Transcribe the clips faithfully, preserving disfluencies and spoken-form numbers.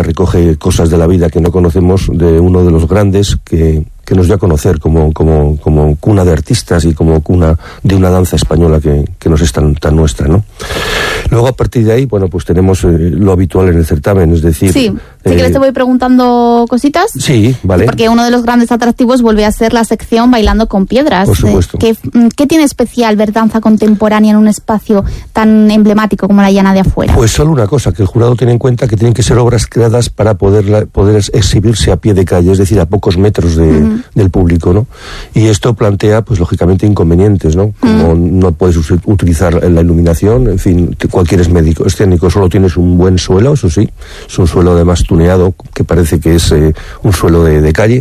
recoge cosas de la vida que no conocemos de uno de los grandes que, que nos dio a conocer como, como, como cuna de artistas y como cuna de una danza española que, que nos es tan, tan nuestra, ¿no? Luego, a partir de ahí, bueno, pues tenemos eh, lo habitual en el certamen, es decir... Sí, si eh, quieres te voy preguntando cositas. Sí, vale. Porque uno de los grandes atractivos vuelve a ser la sección Bailando con Piedras. Por supuesto. ¿Qué, qué tiene especial ver danza contemporánea en un espacio tan emblemático como la Llana de Afuera? Pues solo una cosa, que el jurado tiene en cuenta que tienen que ser obras creadas para poder, poder exhibirse a pie de calle, es decir, a pocos metros de, uh-huh. del público, ¿no? Y esto plantea, pues lógicamente, inconvenientes, ¿no? Como uh-huh. no puedes utilizar la iluminación, en fin, cualquier médico escénico, solo tienes un buen suelo, eso sí, es un suelo además tuneado, que parece que es eh, un suelo de, de calle,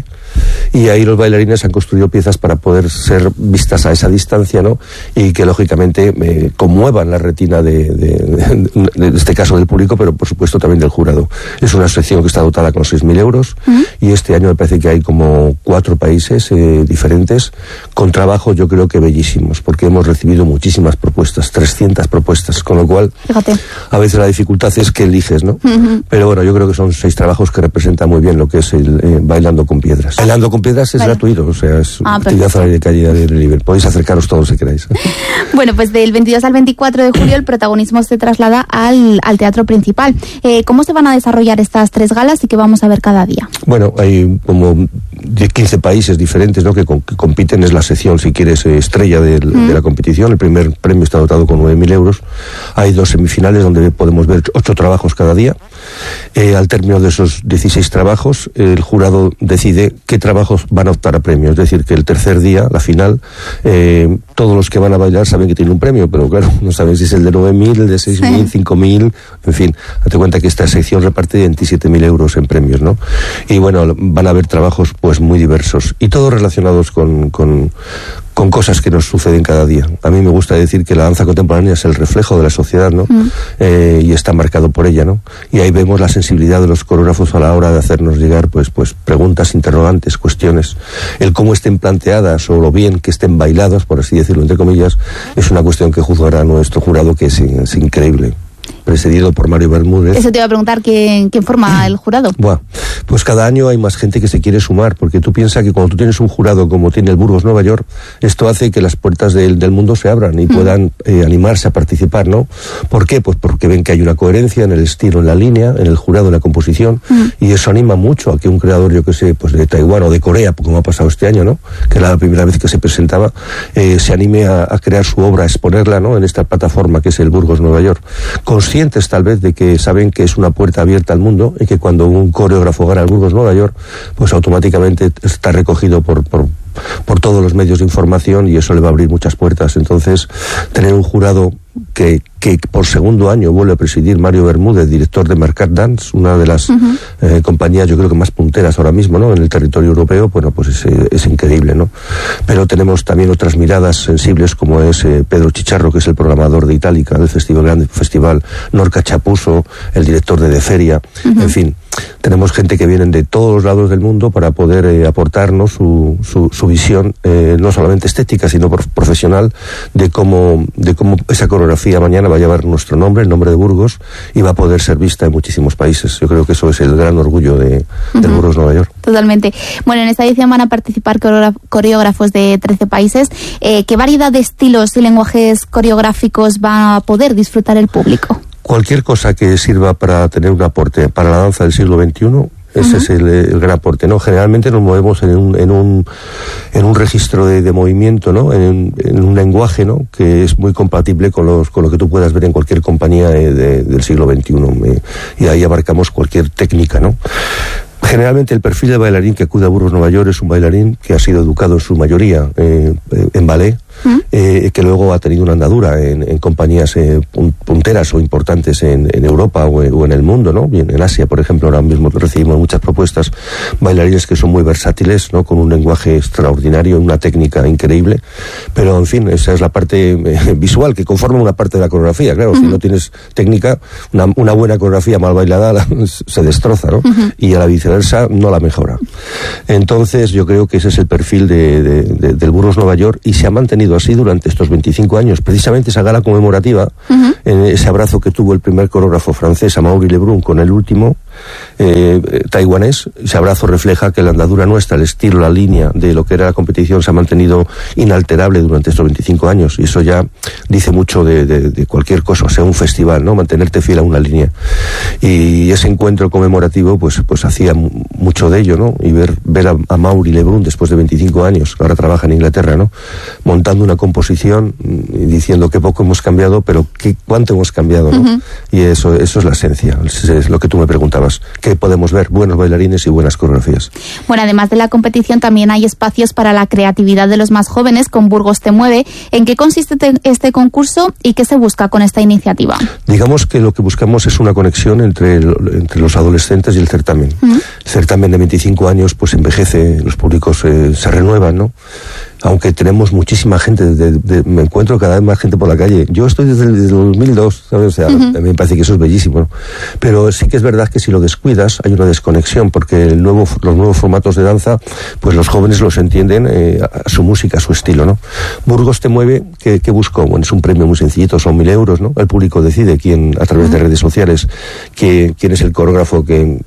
y ahí los bailarines han construido piezas para poder ser vistas a esa distancia, ¿no? Y que lógicamente eh, conmuevan la retina de, de, de, de, de este caso del público, pero por supuesto también del jurado. Es una sección que está dotada con seis mil euros uh-huh. y este año me parece que hay como cuatro países eh, diferentes con trabajos yo creo que bellísimos, porque hemos recibido muchísimas propuestas, trescientas propuestas, con lo cual Fíjate. a veces la dificultad es que eliges, ¿no? Uh-huh. Pero bueno, yo creo que son seis trabajos que representan muy bien lo que es el eh, Bailando con Piedras. Bailando con Piedras es vale. gratuito, o sea, es ah, actividad al aire de calle de libre. Podéis acercaros todos si queráis. Bueno, pues del veintidós al veinticuatro de julio el protagonismo se traslada al, al teatro principal. Eh, ¿Cómo se van a desarrollar estas tres galas y qué vamos a ver cada día? Bueno, hay como quince países diferentes, ¿no? que, con, que compiten, es la sección, si quieres, eh, estrella de, mm. de la competición. El primer premio está dotado con nueve mil euros. Hay dos semifinales donde podemos ver ocho trabajos cada día. Eh, al término de esos dieciséis trabajos, el jurado decide qué trabajos van a optar a premio. Es decir, que el tercer día, la final, eh, todos los que van a bailar saben que tienen un premio, pero claro, no saben si es el de nueve mil, el de seis mil, sí. cinco mil, en fin. Date cuenta que esta sección reparte veintisiete mil euros en premios, ¿no? Y bueno, van a haber trabajos pues muy diversos y todos relacionados con... con con cosas que nos suceden cada día. A mí me gusta decir que la danza contemporánea es el reflejo de la sociedad, ¿no? Mm. Eh, y está marcado por ella, ¿no? Y ahí vemos la sensibilidad de los coreógrafos a la hora de hacernos llegar, pues, pues preguntas, interrogantes, cuestiones. El cómo estén planteadas o lo bien que estén bailadas, por así decirlo, entre comillas, es una cuestión que juzgará nuestro jurado, que es, es increíble. Precedido por Mario Bermúdez. Eso te iba a preguntar, ¿quién, quién forma el jurado? Bueno, pues cada año hay más gente que se quiere sumar, porque tú piensas que cuando tú tienes un jurado como tiene el Burgos Nueva York, esto hace que las puertas del, del mundo se abran y mm. puedan eh, animarse a participar, ¿no? ¿Por qué? Pues porque ven que hay una coherencia en el estilo, en la línea, en el jurado, en la composición, mm. y eso anima mucho a que un creador, yo que sé, pues de Taiwán o de Corea, como ha pasado este año, ¿no? Que era la primera vez que se presentaba, eh, se anime a, a crear su obra, a exponerla, ¿no? En esta plataforma que es el Burgos Nueva York. Conscientes tal vez de que saben que es una puerta abierta al mundo y que cuando un coreógrafo gana el Burgos Nueva York, pues automáticamente está recogido por, por, por todos los medios de información y eso le va a abrir muchas puertas. Entonces, tener un jurado que, que por segundo año vuelve a presidir Mario Bermúdez, director de Mercat Dance, una de las uh-huh. eh, compañías yo creo que más punteras ahora mismo, ¿no? En el territorio europeo, bueno, pues es, es increíble, ¿no? Pero tenemos también otras miradas sensibles como es eh, Pedro Chicharro, que es el programador de Itálica, del Festival Grande Festival, Norca Chapuso, el director de De Feria, uh-huh. en fin. Tenemos gente que vienen de todos los lados del mundo para poder eh, aportarnos su, su, su visión, eh, no solamente estética, sino por, profesional, de cómo, de cómo esa coreografía mañana va a llevar nuestro nombre, el nombre de Burgos, y va a poder ser vista en muchísimos países. Yo creo que eso es el gran orgullo de, uh-huh. del Burgos Nueva York. Totalmente. Bueno, en esta edición van a participar coreógrafos de trece países. Eh, ¿Qué variedad de estilos y lenguajes coreográficos va a poder disfrutar el público? Cualquier cosa que sirva para tener un aporte para la danza del siglo veintiuno, ese uh-huh. es el, el gran aporte, ¿no? Generalmente nos movemos en un, en un, en un registro de, de movimiento, ¿no? En, en un lenguaje, ¿no? Que es muy compatible con los, con lo que tú puedas ver en cualquier compañía de, de, del siglo veintiuno. Eh, y ahí abarcamos cualquier técnica, ¿no? Generalmente el perfil de bailarín que acude a Burgos Nueva York es un bailarín que ha sido educado en su mayoría eh, en ballet, ¿Mm? eh, que luego ha tenido una andadura en, en compañías eh, punteras o importantes en, en Europa o en, o en el mundo, ¿no? Bien, en Asia, por ejemplo, ahora mismo recibimos muchas propuestas, bailarines que son muy versátiles, ¿no? Con un lenguaje extraordinario, una técnica increíble, pero en fin, esa es la parte eh, visual que conforma una parte de la coreografía. Claro, uh-huh. si no tienes técnica, una, una buena coreografía mal bailada la, se destroza, ¿no? Uh-huh. Y a la viceversa no la mejora. Entonces yo creo que ese es el perfil de, de, de, del Burgos Nueva York y se ha mantenido así durante estos veinticinco años. Precisamente esa gala conmemorativa, uh-huh. en ese abrazo que tuvo el primer coreógrafo francés, Amaury Lebrun, con el último, eh, taiwanés. Ese abrazo refleja que la andadura nuestra, el estilo, la línea de lo que era la competición se ha mantenido inalterable durante estos veinticinco años, y eso ya dice mucho de, de, de cualquier cosa, o sea, un festival, ¿no? Mantenerte fiel a una línea. Y ese encuentro conmemorativo pues, pues hacía mucho de ello, ¿no? Y ver, ver a, a Mauri Lebrun después de veinticinco años, que ahora trabaja en Inglaterra, ¿no? Montando una composición y diciendo que poco hemos cambiado, pero qué, cuánto hemos cambiado, ¿no? Uh-huh. Y eso, eso es la esencia, es lo que tú me preguntabas. ¿Qué podemos ver? Buenos bailarines y buenas coreografías. Bueno, además de la competición también hay espacios para la creatividad de los más jóvenes con Burgos Te Mueve. ¿En qué consiste te, este concurso y qué se busca con esta iniciativa? Digamos que lo que buscamos es una conexión entre, el, entre los adolescentes y el certamen. Uh-huh. El certamen de veinticinco años pues envejece, los públicos eh, se renuevan, ¿no? Aunque tenemos muchísima gente, de, de, me encuentro cada vez más gente por la calle. Yo estoy desde el, desde el dos mil dos, ¿sabes? O sea, uh-huh. a mí me parece que eso es bellísimo, ¿no? Pero sí que es verdad que si lo descuidas hay una desconexión, porque el nuevo, los nuevos formatos de danza, pues los jóvenes los entienden eh, a su música, a su estilo, ¿no? Burgos Te Mueve, ¿qué, qué buscó? Bueno, es un premio muy sencillito, son mil euros, ¿no? El público decide quién, a través uh-huh. de redes sociales, que, quién es el coreógrafo que,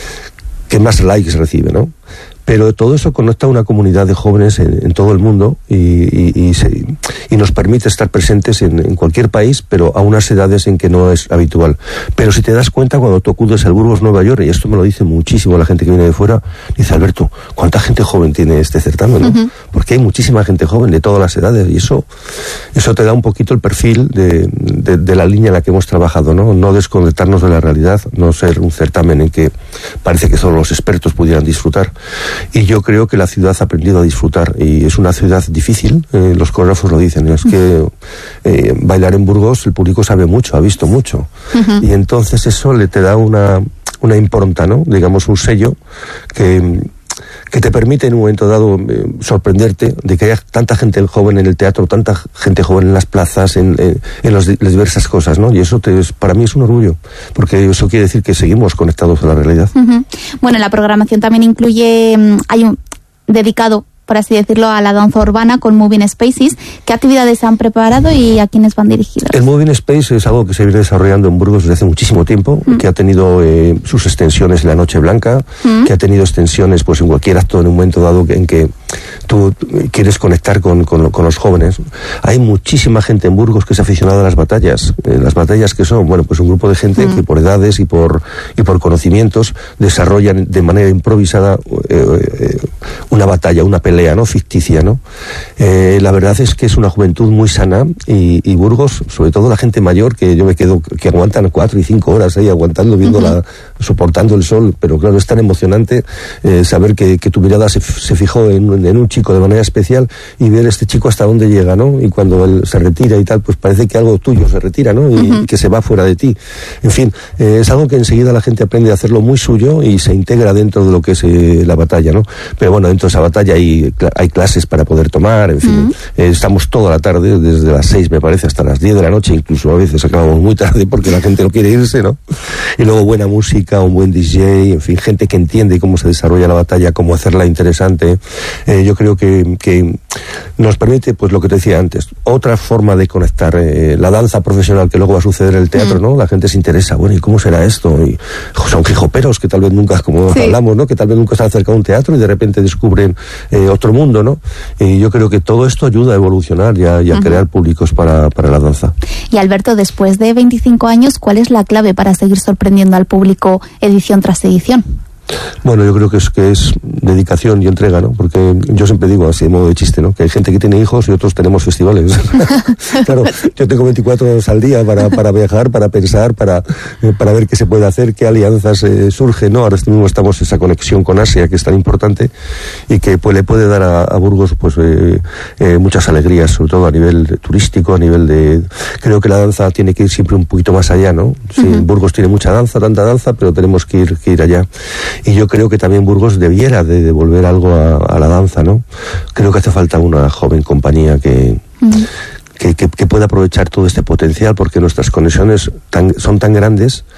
que más likes recibe, ¿no? Pero todo eso conecta a una comunidad de jóvenes en, en todo el mundo y, y, y, se, y nos permite estar presentes en, en cualquier país, pero a unas edades en que no es habitual. Pero si te das cuenta, cuando tú acudes al Burgos Nueva York, y esto me lo dice muchísimo la gente que viene de fuera, dice: Alberto, ¿cuánta gente joven tiene este certamen, no? Uh-huh. Porque hay muchísima gente joven de todas las edades, y eso eso te da un poquito el perfil de, de, de la línea en la que hemos trabajado, ¿no? No desconectarnos de la realidad, no ser un certamen en que parece que solo los expertos pudieran disfrutar. Y yo creo que la ciudad ha aprendido a disfrutar, y es una ciudad difícil, eh, los coreógrafos lo dicen, es que eh, bailar en Burgos el público sabe mucho, ha visto mucho, uh-huh. y entonces eso le te da una, una impronta, ¿no? Digamos, un sello que, que te permite en un momento dado eh, sorprenderte de que haya tanta gente joven en el teatro, tanta gente joven en las plazas, en, en, en los, las diversas cosas, ¿no? Y eso te, para mí es un orgullo, porque eso quiere decir que seguimos conectados a la realidad. Uh-huh. Bueno, la programación también incluye, hay un dedicado, por así decirlo, a la danza urbana con Moving Spaces. ¿Qué actividades se han preparado y a quiénes van dirigidas? El Moving Space es algo que se viene desarrollando en Burgos desde hace muchísimo tiempo, mm. que ha tenido eh, sus extensiones en la Noche Blanca, mm. que ha tenido extensiones pues en cualquier acto en un momento dado en que tú quieres conectar con, con, con los jóvenes. Hay muchísima gente en Burgos que es aficionada a las batallas. Eh, las batallas que son, bueno, pues un grupo de gente mm. que por edades y por, y por conocimientos desarrollan de manera improvisada eh, eh, una batalla, una pelea, ¿no? Ficticia, ¿no? Eh, la verdad es que es una juventud muy sana, y, y Burgos, sobre todo la gente mayor, que yo me quedo, que aguantan cuatro y cinco horas ahí aguantando, viendo uh-huh. la, soportando el sol, pero claro, es tan emocionante eh, saber que, que tu mirada se, se fijó en, en un chico de manera especial, y ver este chico hasta dónde llega, ¿no? Y cuando él se retira y tal, pues parece que algo tuyo se retira, ¿no? Y uh-huh. que se va fuera de ti. En fin, eh, es algo que enseguida la gente aprende a hacerlo muy suyo y se integra dentro de lo que es eh, la batalla, ¿no? Pero bueno, dentro de esa batalla hay hay clases para poder tomar, en fin, uh-huh. eh, estamos toda la tarde, desde las seis me parece hasta las diez de la noche, incluso a veces acabamos muy tarde porque la gente no quiere irse, ¿no? Y luego buena música, un buen D J, en fin, gente que entiende cómo se desarrolla la batalla, cómo hacerla interesante. Eh, yo creo que, que nos permite, pues lo que te decía antes, otra forma de conectar eh, la danza profesional que luego va a suceder en el teatro, uh-huh. ¿no? La gente se interesa, bueno, ¿y cómo será esto? Y son hijoperos que tal vez nunca, como sí. hablamos, ¿no? Que tal vez nunca se han acercado a un teatro y de repente descubren eh, otro mundo, ¿no? Y yo creo que todo esto ayuda a evolucionar y a, y a uh-huh. crear públicos para, para la danza. Y Alberto, después de veinticinco años, ¿cuál es la clave para seguir sorprendiendo al público edición tras edición? Bueno, yo creo que es que es dedicación y entrega, ¿no? Porque yo siempre digo, así de modo de chiste, ¿no? Que hay gente que tiene hijos y otros tenemos festivales. Claro, yo tengo veinticuatro horas al día para, para viajar, para pensar, para, eh, para ver qué se puede hacer, qué alianzas eh, surgen, ¿no? Ahora mismo estamos en esa conexión con Asia, que es tan importante y que pues le puede dar a, a Burgos pues eh, eh, muchas alegrías, sobre todo a nivel turístico, a nivel de... Creo que la danza tiene que ir siempre un poquito más allá, ¿no? Sí, uh-huh. Burgos tiene mucha danza, tanta danza, pero tenemos que ir, que ir allá. Y yo creo que también Burgos debiera de devolver algo a, a la danza, ¿no? Creo que hace falta una joven compañía que, uh-huh. que, que, que pueda aprovechar todo este potencial, porque nuestras conexiones tan, son tan grandes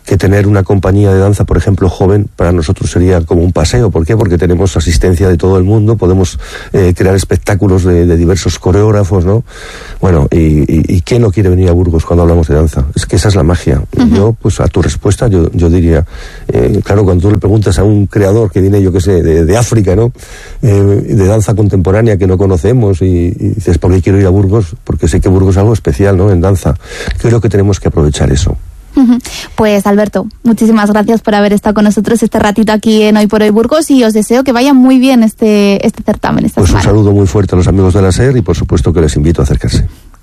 que tener una compañía de danza, por ejemplo, joven, para nosotros sería como un paseo. ¿Por qué? Porque tenemos asistencia de todo el mundo, podemos eh, crear espectáculos de, de diversos coreógrafos, ¿no? Bueno, y, y, y ¿quién no quiere venir a Burgos cuando hablamos de danza? Es que esa es la magia. Uh-huh. Yo, pues a tu respuesta, yo, yo diría, eh, claro, cuando tú le preguntas a un creador que viene, yo qué sé, de, de África, ¿no? Eh, de danza contemporánea que no conocemos, y, y dices, ¿por qué quiero ir a Burgos? Porque sé que Burgos es algo especial, ¿no? En danza. Creo que tenemos que aprovechar eso. Pues Alberto, muchísimas gracias por haber estado con nosotros este ratito aquí en Hoy por Hoy Burgos, y os deseo que vaya muy bien este, este certamen. Esta pues semana. Un saludo muy fuerte a los amigos de la SER y por supuesto que les invito a acercarse.